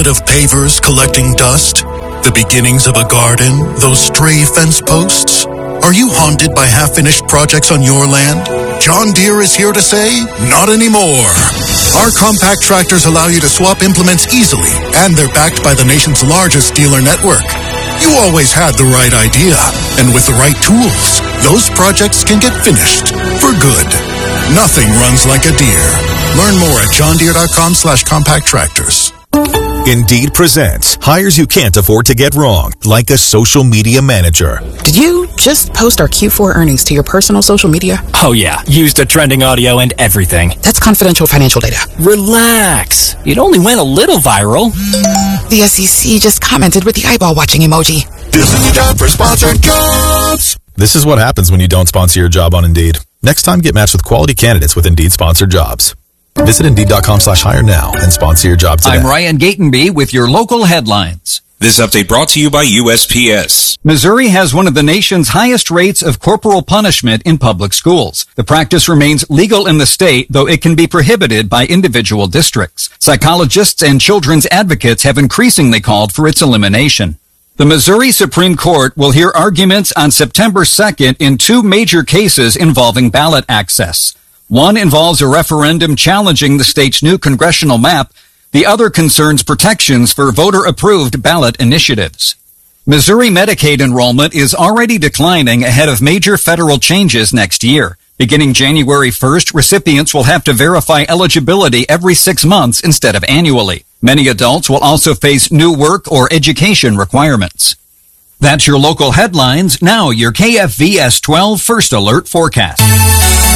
of pavers collecting dust, the beginnings of a garden, those stray fence posts? Are you haunted by half-finished projects on your land? John Deere is here to say, not anymore. Our compact tractors allow you to swap implements easily, and they're backed by the nation's largest dealer network. You always had the right idea, and with the right tools, those projects can get finished for good. Nothing runs like a Deere. Learn more at johndeere.com/compact tractors. Indeed presents hires you can't afford to get wrong, like a social media manager. Did you just post our Q4 earnings to your personal social media? Oh yeah, used the trending audio and everything. That's confidential financial data. Relax. It only went a little viral. The SEC just commented with the eyeball watching emoji. This is the job for sponsored jobs. This is what happens when you don't sponsor your job on Indeed. Next time, get matched with quality candidates with Indeed sponsored jobs. Visit Indeed.com/hire now and sponsor your job today. I'm Ryan Gatenby with your local headlines. This update brought to you by USPS. Missouri has one of the nation's highest rates of corporal punishment in public schools. The practice remains legal in the state, though it can be prohibited by individual districts. Psychologists and children's advocates have increasingly called for its elimination. The Missouri Supreme Court will hear arguments on September 2nd in two major cases involving ballot access. One involves a referendum challenging the state's new congressional map. The other concerns protections for voter-approved ballot initiatives. Missouri Medicaid enrollment is already declining ahead of major federal changes next year. Beginning January 1st, recipients will have to verify eligibility every 6 months instead of annually. Many adults will also face new work or education requirements. That's your local headlines. Now your KFVS 12 First Alert forecast.